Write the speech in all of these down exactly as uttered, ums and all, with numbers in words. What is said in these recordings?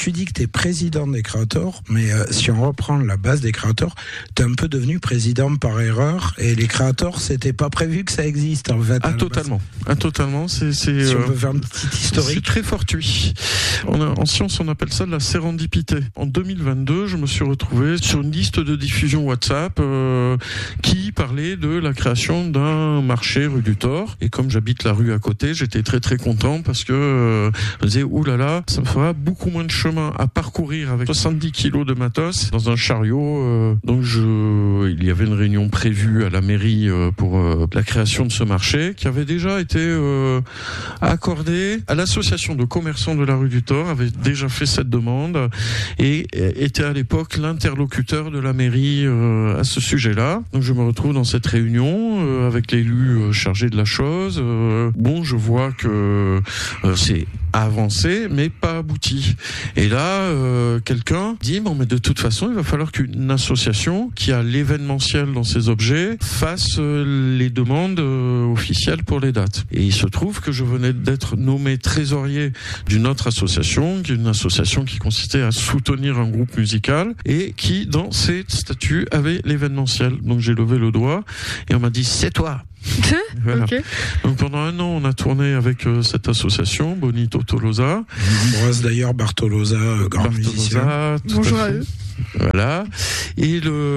tu dis que tu es président des créateurs, mais euh, si on reprend la base des créateurs, tu es un peu devenu président par erreur, et les créateurs, c'était pas prévu que ça existe, en fait. Ah, totalement. Ah, totalement. C'est, c'est, si on euh, peut faire une petite historique. C'est très fortuit. On a, en science, on appelle ça de la sérendipité. En deux mille vingt-deux, je me suis retrouvé sur une liste de diffusion WhatsApp euh, qui parlait de la création d'un marché rue du Thor. Et comme j'habite la rue à côté, j'étais très très content parce que euh, je me disais, oulala, là là, ça me fera beaucoup moins de chemin à parcourir avec soixante-dix kilos de matos dans un chariot. Euh, donc je, il y avait une réunion prévue à la mairie euh, pour euh, la création de ce marché qui avait déjà été euh, accordée à l'association de commerçants de la rue du Thor, avait déjà fait cette demande et était à l'époque l'interlocuteur de la mairie euh, à ce sujet-là. Donc je me retrouve dans cette réunion euh, avec l'élu euh, chargé de la chose. Euh, bon, je vois que euh, c'est avancé mais pas abouti. Et là, euh, quelqu'un dit bon, mais de toute façon, il va falloir qu'une association qui a l'événementiel dans ses objets fasse euh, les demandes euh, officielles pour les dates. Et il se trouve que je venais d'être nommé trésorier d'une autre association, qui est une association qui consistait à soutenir un groupe musical et qui, dans ses statuts, avait l'événementiel. Donc j'ai levé le doigt et on m'a dit c'est toi. Voilà. Okay. Donc pendant un an, on a tourné avec euh, cette association, Bonito Tolosa. On embrasse d'ailleurs Bartolosa, euh, grand Bartolosa, musicien. Bonjour à, à eux. Voilà. Et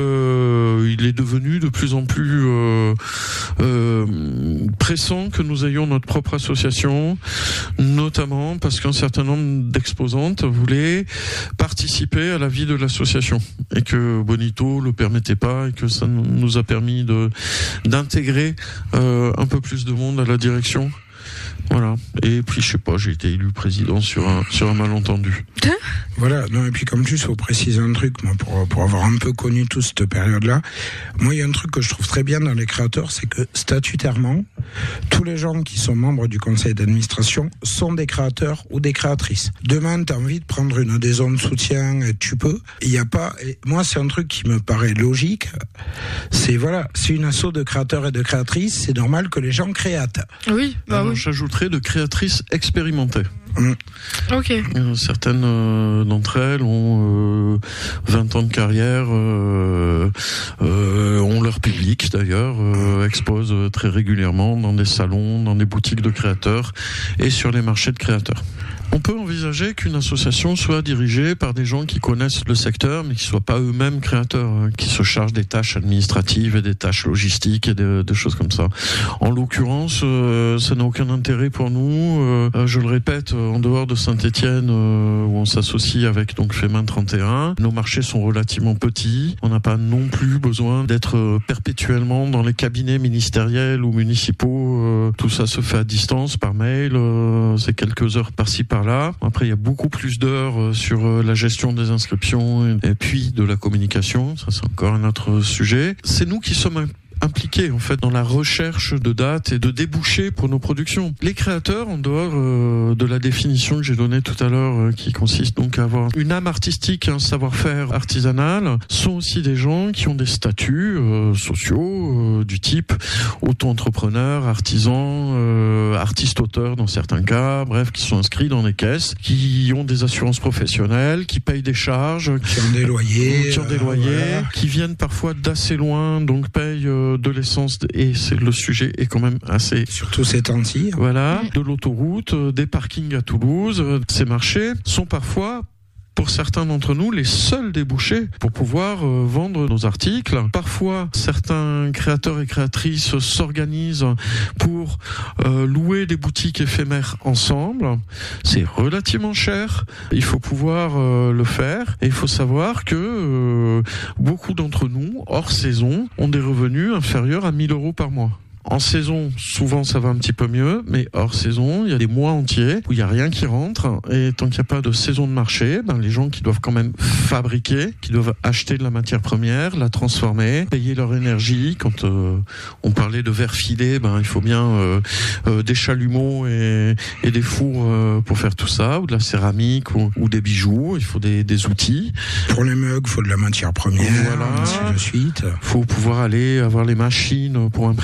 le, il est devenu de plus en plus euh, euh, pressant que nous ayons notre propre association, notamment parce qu'un certain nombre d'exposantes voulaient participer à la vie de l'association et que Bonito le permettait pas et que ça nous a permis de d'intégrer euh, un peu plus de monde à la direction. Voilà. Et puis, je sais pas, j'ai été élu président sur un, sur un malentendu. Voilà. Non, et puis, comme tu sais, faut préciser un truc, moi, pour, pour avoir un peu connu toute cette période-là. Moi, il y a un truc que je trouve très bien dans les créateurs, c'est que, statutairement, tous les gens qui sont membres du conseil d'administration sont des créateurs ou des créatrices. Demain, t'as envie de prendre une adhésion de soutien, tu peux. Il y a pas, et moi, c'est un truc qui me paraît logique. C'est, voilà, c'est une asso de créateurs et de créatrices, c'est normal que les gens créatent. Oui, bah Alors, oui. J'ajouterais de créatrices expérimentées. Mmh. Ok. Euh, certaines euh, d'entre elles ont euh, vingt ans de carrière, euh, euh, ont leur public d'ailleurs, euh, exposent très régulièrement dans des salons, dans des boutiques de créateurs et sur les marchés de créateurs. On peut envisager qu'une association soit dirigée par des gens qui connaissent le secteur, mais qui ne soient pas eux-mêmes créateurs, hein, qui se chargent des tâches administratives et des tâches logistiques et de, de choses comme ça. En l'occurrence, euh, ça n'a aucun intérêt pour nous. Euh, je le répète, en dehors de Saint-Étienne, euh, où on s'associe avec donc Femin trente et un, nos marchés sont relativement petits. On n'a pas non plus besoin d'être perpétuellement dans les cabinets ministériels ou municipaux. Euh, tout ça se fait à distance, par mail. Euh, c'est quelques heures par-ci, par là. Après, il y a beaucoup plus d'heures sur la gestion des inscriptions et puis de la communication. Ça, c'est encore un autre sujet. C'est nous qui sommes impliqués en fait dans la recherche de dates et de débouchés pour nos productions. Les créateurs, en dehors euh, de la définition que j'ai donnée tout à l'heure, euh, qui consiste donc à avoir une âme artistique, un savoir-faire artisanal, sont aussi des gens qui ont des statuts euh, sociaux euh, du type auto-entrepreneur, artisan, euh, artiste-auteur dans certains cas, bref, qui sont inscrits dans des caisses, qui ont des assurances professionnelles, qui payent des charges, qui ont des loyers, euh, qui ont des loyers, euh, voilà. qui viennent parfois d'assez loin, donc payent euh, de l'essence, et c'est le sujet est quand même assez... Surtout ces temps-ci. Voilà, de l'autoroute, des parkings à Toulouse. Ces marchés sont parfois, pour certains d'entre nous, les seuls débouchés pour pouvoir euh, vendre nos articles. Parfois, certains créateurs et créatrices s'organisent pour euh, louer des boutiques éphémères ensemble. C'est relativement cher. Il faut pouvoir euh, le faire. Et il faut savoir que euh, beaucoup d'entre nous, hors saison, ont des revenus inférieurs à mille euros par mois. En saison, souvent ça va un petit peu mieux, mais hors saison, il y a des mois entiers où il n'y a rien qui rentre, et tant qu'il n'y a pas de saison de marché, ben, les gens qui doivent quand même fabriquer, qui doivent acheter de la matière première, la transformer, payer leur énergie. Quand euh, on parlait de verre filé, ben, il faut bien euh, euh, des chalumeaux et, et des fours euh, pour faire tout ça, ou de la céramique, ou, ou des bijoux, il faut des, des outils. Pour les mugs, il faut de la matière première, voilà. ainsi de suite. Il faut pouvoir aller avoir les machines pour imprimer, et cetera.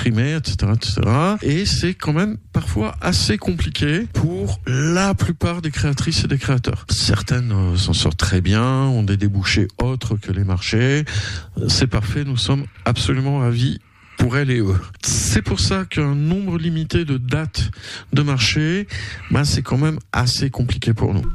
cetera, et cetera. Et c'est quand même parfois assez compliqué pour la plupart des créatrices et des créateurs. Certaines euh, s'en sortent très bien, ont des débouchés autres que les marchés. C'est parfait, nous sommes absolument ravis pour elles et eux. C'est pour ça qu'un nombre limité de dates de marché, bah, c'est quand même assez compliqué pour nous.